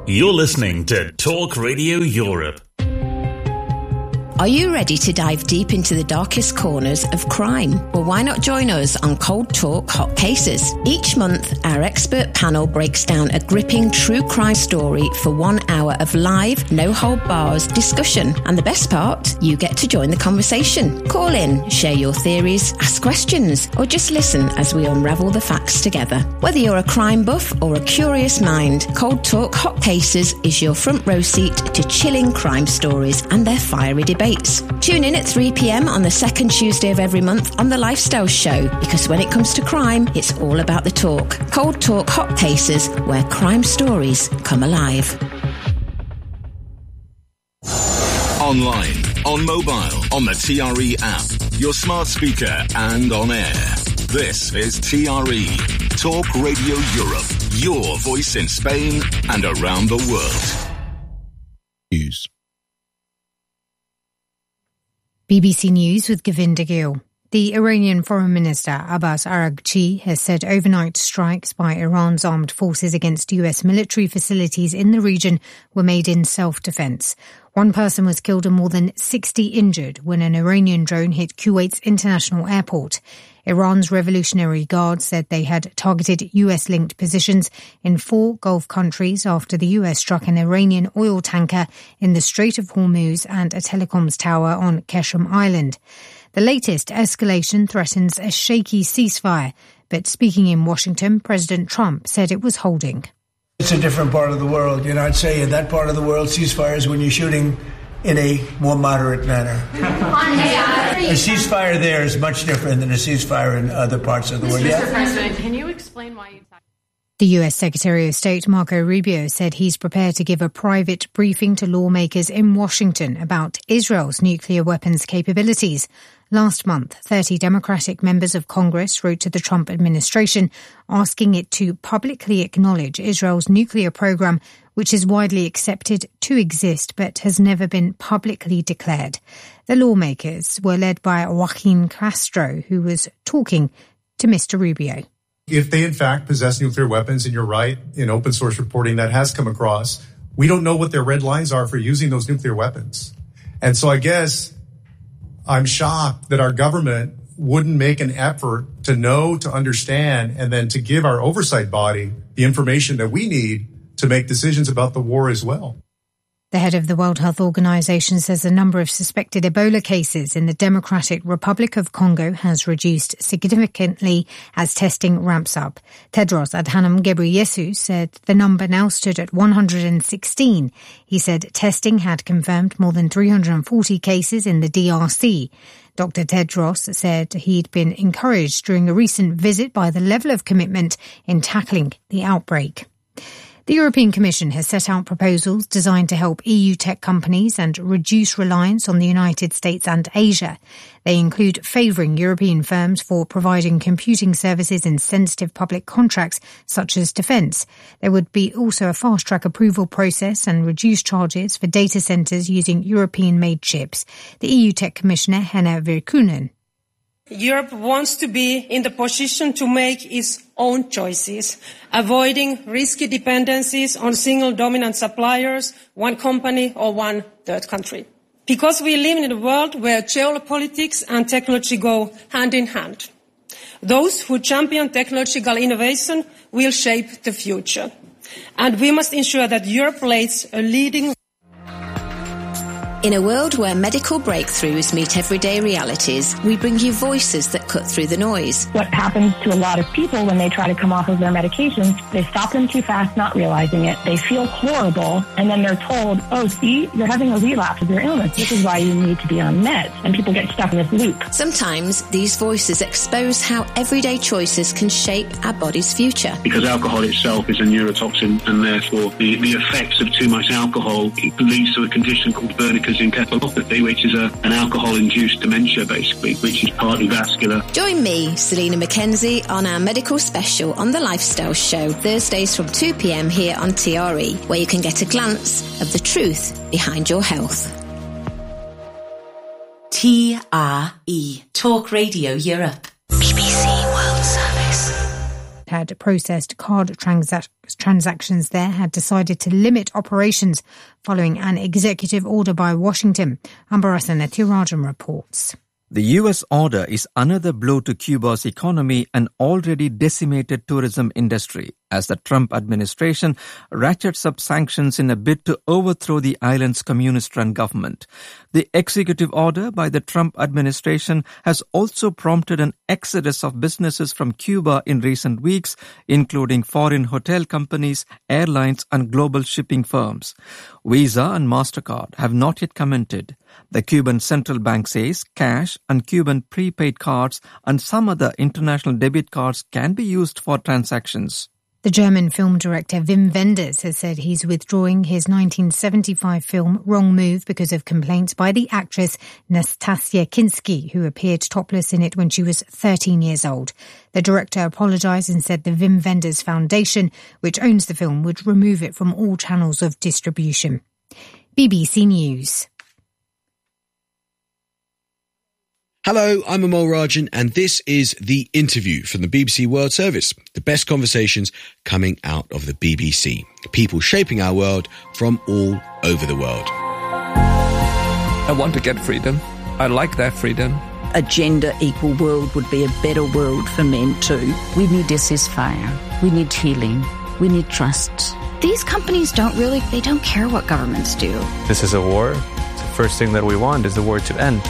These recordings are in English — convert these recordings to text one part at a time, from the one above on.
You're listening to Talk Radio Europe. Are you ready to dive deep into the darkest corners of crime? Well, why not join us on Cold Talk Hot Cases? Each month, our expert panel breaks down a gripping true crime story for 1 hour of live, no-hold-bars discussion. And the best part, you get to join the conversation. Call in, share your theories, ask questions, or just listen as we unravel the facts together. Whether you're a crime buff or a curious mind, Cold Talk Hot Cases is your front row seat to chilling crime stories and their fiery debates. Tune in at 3 p.m. on the second Tuesday of every month on The Lifestyle Show, because when it comes to crime, it's all about the talk. Cold Talk Hot Cases, where crime stories come alive. Online, on mobile, on the TRE app, your smart speaker and on air. This is TRE, Talk Radio Europe, your voice in Spain and around the world. News. BBC News with Govinda Gill. The Iranian Foreign Minister Abbas Araghchi has said overnight strikes by Iran's armed forces against US military facilities in the region were made in self-defense. One person was killed and more than 60 injured when an Iranian drone hit Kuwait's international airport. Iran's Revolutionary Guard said they had targeted US-linked positions in 4 Gulf countries after the US struck an Iranian oil tanker in the Strait of Hormuz and a telecoms tower on Keshem Island. The latest escalation threatens a shaky ceasefire, but speaking in Washington, President Trump said it was holding. It's a different part of the world. I'd say in that part of the world, ceasefire is when you're shooting in a more moderate manner. A ceasefire there is much different than a ceasefire in other parts of the world. Mr. President, can you explain why you... The US Secretary of State Marco Rubio said he's prepared to give a private briefing to lawmakers in Washington about Israel's nuclear weapons capabilities. Last month, 30 Democratic members of Congress wrote to the Trump administration asking it to publicly acknowledge Israel's nuclear program, which is widely accepted to exist but has never been publicly declared. The lawmakers were led by Joaquin Castro, who was talking to Mr. Rubio. If they in fact possess nuclear weapons, and you're right, in open source reporting that has come across, we don't know what their red lines are for using those nuclear weapons. And so I guess I'm shocked that our government wouldn't make an effort to know, to understand, and then to give our oversight body the information that we need to make decisions about the war as well. The head of the World Health Organization says the number of suspected Ebola cases in the Democratic Republic of Congo has reduced significantly as testing ramps up. Tedros Adhanom Ghebreyesus said the number now stood at 116. He said testing had confirmed more than 340 cases in the DRC. Dr. Tedros said he'd been encouraged during a recent visit by the level of commitment in tackling the outbreak. The European Commission has set out proposals designed to help EU tech companies and reduce reliance on the United States and Asia. They include favouring European firms for providing computing services in sensitive public contracts such as defence. There would be also a fast-track approval process and reduced charges for data centres using European-made chips. The EU Tech Commissioner, Henna Virkkunen. Europe wants to be in the position to make its own choices, avoiding risky dependencies on single dominant suppliers, one company or one third country. Because we live in a world where geopolitics and technology go hand in hand. Those who champion technological innovation will shape the future. And we must ensure that Europe plays a leading role. In a world where medical breakthroughs meet everyday realities, we bring you voices that cut through the noise. What happens to a lot of people when they try to come off of their medications, they stop them too fast, not realizing it. They feel horrible, and then they're told, oh, see, you're having a relapse of your illness. This is why you need to be on meds. And people get stuck in this loop. Sometimes these voices expose how everyday choices can shape our body's future. Because alcohol itself is a neurotoxin, and therefore the effects of too much alcohol leads to a condition called Wernicke's encephalopathy, which is an alcohol-induced dementia, basically, which is partly vascular. Join me, Selena McKenzie, on our medical special on The Lifestyle Show, Thursdays from 2 p.m. here on TRE, where you can get a glance of the truth behind your health. TRE, Talk Radio Europe. BBC World Service. had processed card transactions there had decided to limit operations following an executive order by Washington. Ambarasa Nethirajan reports. The US order is another blow to Cuba's economy and already decimated tourism industry as the Trump administration ratchets up sanctions in a bid to overthrow the island's communist-run government. The executive order by the Trump administration has also prompted an exodus of businesses from Cuba in recent weeks, including foreign hotel companies, airlines, and global shipping firms. Visa and MasterCard have not yet commented. The Cuban central bank says cash and Cuban prepaid cards and some other international debit cards can be used for transactions. The German film director Wim Wenders has said he's withdrawing his 1975 film Wrong Move because of complaints by the actress Nastasia Kinski, who appeared topless in it when she was 13 years old. The director apologised and said the Wim Wenders Foundation, which owns the film, would remove it from all channels of distribution. BBC News. Hello, I'm Amol Rajan, and this is The Interview from the BBC World Service. The best conversations coming out of the BBC. People shaping our world from all over the world. I want to get freedom. I like that freedom. A gender-equal world would be a better world for men too. We need a ceasefire. We need healing. We need trust. These companies don't care what governments do. This is a war. The first thing that we want is the war to end.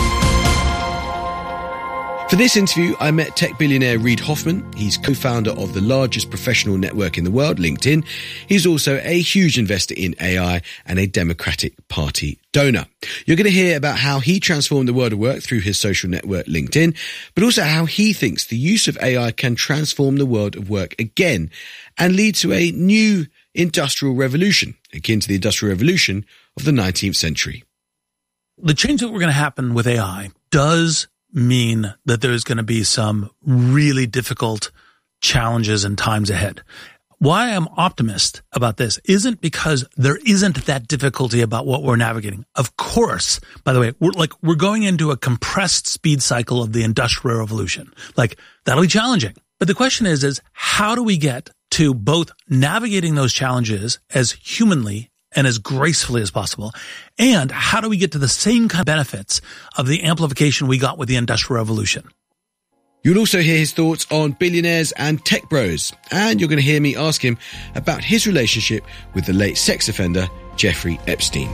For this interview, I met tech billionaire Reid Hoffman. He's co-founder of the largest professional network in the world, LinkedIn. He's also a huge investor in AI and a Democratic Party donor. You're going to hear about how he transformed the world of work through his social network, LinkedIn, but also how he thinks the use of AI can transform the world of work again and lead to a new industrial revolution, akin to the Industrial Revolution of the 19th century. The change that we're going to happen with AI does mean that there's going to be some really difficult challenges and times ahead. Why I'm optimist about this isn't because there isn't that difficulty about what we're navigating. Of course, by the way, we're going into a compressed speed cycle of the Industrial Revolution. That'll be challenging. But the question is how do we get to both navigating those challenges as humanly and as gracefully as possible? And how do we get to the same kind of benefits of the amplification we got with the Industrial Revolution? You'll also hear his thoughts on billionaires and tech bros. And you're going to hear me ask him about his relationship with the late sex offender, Jeffrey Epstein.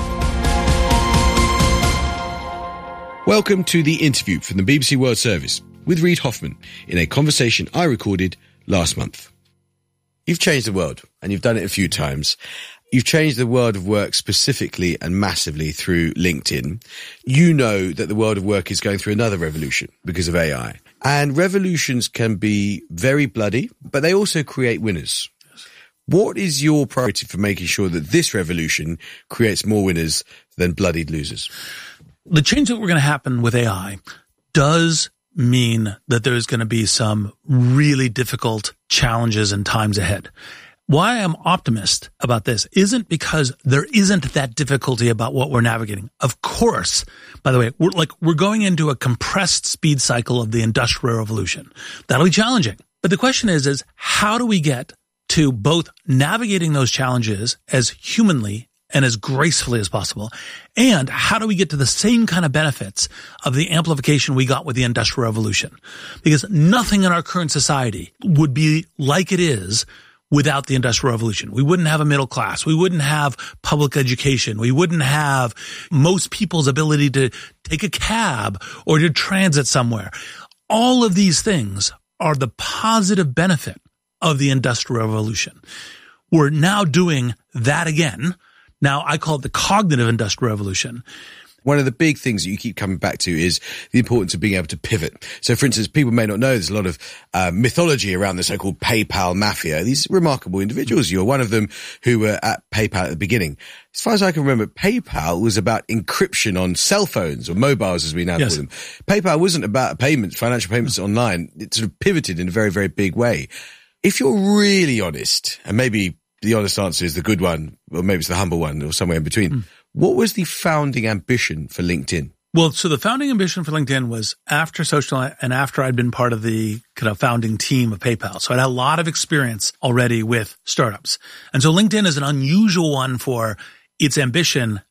Welcome to The Interview from the BBC World Service with Reid Hoffman in a conversation I recorded last month. You've changed the world, and you've done it a few times. You've changed the world of work specifically and massively through LinkedIn. You know that the world of work is going through another revolution because of AI. And revolutions can be very bloody, but they also create winners. What is your priority for making sure that this revolution creates more winners than bloodied losers? The change that we're going to happen with AI does mean that there's going to be some really difficult challenges and times ahead. Why I'm optimist about this isn't because there isn't that difficulty about what we're navigating. Of course, by the way, we're going into a compressed speed cycle of the Industrial Revolution. That'll be challenging. But the question is how do we get to both navigating those challenges as humanly and as gracefully as possible? And how do we get to the same kind of benefits of the amplification we got with the Industrial Revolution? Because nothing in our current society would be like it is without the Industrial Revolution. We wouldn't have a middle class. We wouldn't have public education. We wouldn't have most people's ability to take a cab or to transit somewhere. All of these things are the positive benefit of the Industrial Revolution. We're now doing that again. Now, I call it the cognitive Industrial Revolution. One of the big things that you keep coming back to is the importance of being able to pivot. So, for instance, people may not know there's a lot of mythology around the so-called PayPal mafia. These remarkable individuals. You're one of them who were at PayPal at the beginning. As far as I can remember, PayPal was about encryption on cell phones or mobiles, as we now call them. PayPal wasn't about payments, financial payments online. It sort of pivoted in a very, very big way. If you're really honest, and maybe the honest answer is the good one, or maybe it's the humble one, or somewhere in between. What was the founding ambition for LinkedIn? Well, so the founding ambition for LinkedIn was after social and after I'd been part of the kind of founding team of PayPal. So I had a lot of experience already with startups. And so LinkedIn is an unusual one for its ambition